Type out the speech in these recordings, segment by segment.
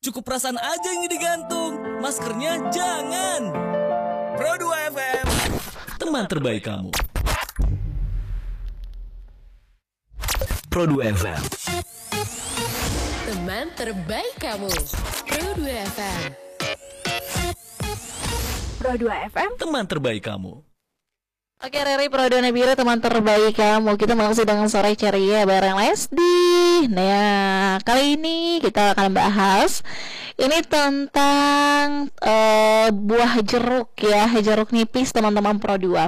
Cukup perasaan aja yang digantung, maskernya jangan. Pro 2 FM, teman terbaik kamu. Pro 2 FM, teman terbaik kamu. Pro 2 FM. Pro 2 FM, teman terbaik kamu. Oke, Riri Pro 2 Nabila, teman terbaik kamu. Kita masih dengan sore ceria bareng Lesti. Nah, kali ini kita akan bahas ini tentang buah jeruk ya, jeruk nipis teman-teman Pro 2.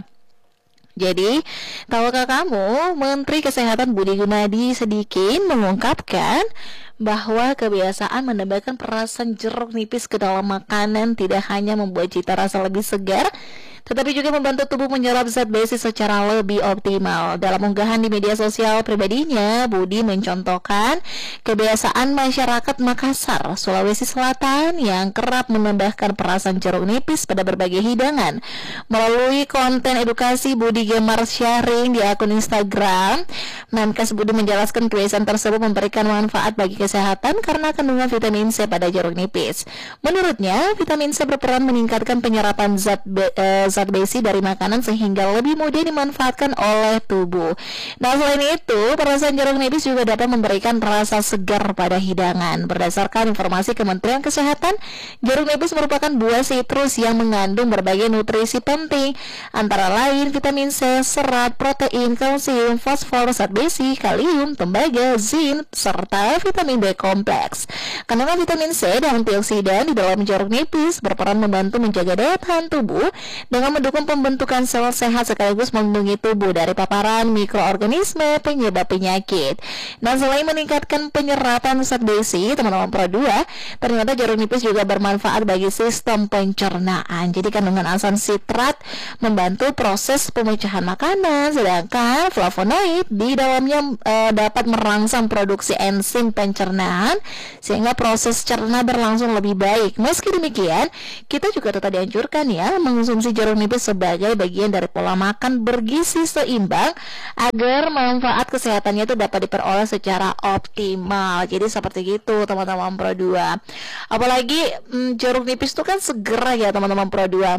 Jadi, tahukah kamu, Menteri Kesehatan Budi Gunadi Sadikin mengungkapkan bahwa kebiasaan menambahkan perasan jeruk nipis ke dalam makanan tidak hanya membuat cita rasa lebih segar, tetapi juga membantu tubuh menyerap zat besi secara lebih optimal. Dalam unggahan di media sosial pribadinya, Budi mencontohkan kebiasaan masyarakat Makassar, Sulawesi Selatan yang kerap menambahkan perasan jeruk nipis pada berbagai hidangan. Melalui konten edukasi, Budi gemar sharing di akun Instagram. Menkes Budi menjelaskan kebiasaan tersebut memberikan manfaat bagi kesehatan karena kandungan vitamin C pada jeruk nipis. Menurutnya, vitamin C berperan meningkatkan penyerapan zat besi dari makanan sehingga lebih mudah dimanfaatkan oleh tubuh. Nah, selain itu, perasan jeruk nipis juga dapat memberikan rasa segar pada hidangan. Berdasarkan informasi Kementerian Kesehatan, jeruk nipis merupakan buah sitrus yang mengandung berbagai nutrisi penting, antara lain vitamin C, serat, protein, kalsium, fosfor, zat besi, kalium, tembaga, zinc, serta vitamin B kompleks. Kandungan vitamin C dan antioksidan di dalam jeruk nipis berperan membantu menjaga daya tahan tubuh dengan mendukung pembentukan sel sehat sekaligus melindungi tubuh dari paparan mikroorganisme penyebab penyakit. Dan selain meningkatkan penyerapan zat besi, teman-teman Pro 2, ternyata jeruk nipis juga bermanfaat bagi sistem pencernaan. Jadi kandungan asam sitrat membantu proses pemecahan makanan, sedangkan flavonoid di dalamnya dapat merangsang produksi enzim pencernaan sehingga proses cerna berlangsung lebih baik. Meski demikian, kita juga tetap dianjurkan ya mengonsumsi jeruk nipis sebagai bagian dari pola makan bergizi seimbang agar manfaat kesehatannya itu dapat diperoleh secara optimal. Jadi seperti itu teman-teman Pro 2. Apalagi jeruk nipis itu kan seger ya teman-teman Pro 2.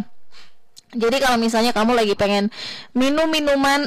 Jadi kalau misalnya kamu lagi pengen minum minuman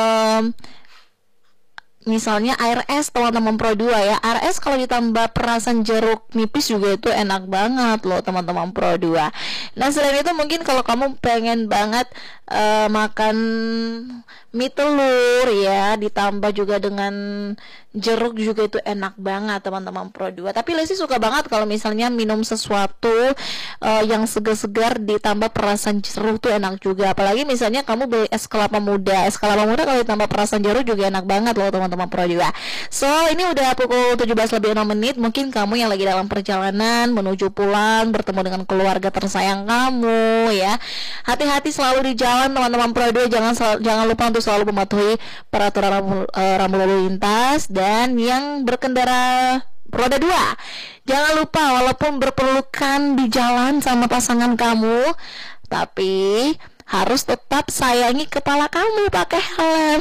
misalnya air es teman-teman Pro 2 ya. Air es kalau ditambah perasan jeruk nipis juga itu enak banget loh teman-teman Pro 2. Nah, selain itu mungkin kalau kamu pengen banget makan mie telur ya, ditambah juga dengan jeruk juga itu enak banget teman-teman Pro 2. Tapi Lesti suka banget kalau misalnya minum sesuatu yang segar-segar ditambah perasan jeruk tuh enak juga. Apalagi misalnya kamu beli es kelapa muda. Es kelapa muda kalau ditambah perasan jeruk juga enak banget loh teman-teman Pro 2. So, ini udah pukul 17 lebih 6 menit. Mungkin kamu yang lagi dalam perjalanan menuju pulang bertemu dengan keluarga tersayang kamu ya. Hati-hati selalu di jalan teman-teman Pro 2. Jangan lupa untuk selalu mematuhi peraturan rambu lalu lintas. Dan yang berkendara roda 2, jangan lupa walaupun berpelukan di jalan sama pasangan kamu, tapi harus tetap sayangi kepala kamu pakai helm.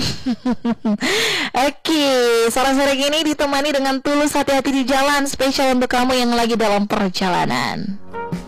Oke, sore-sore gini ditemani dengan Tulus Hati-Hati di Jalan, spesial untuk kamu yang lagi dalam perjalanan.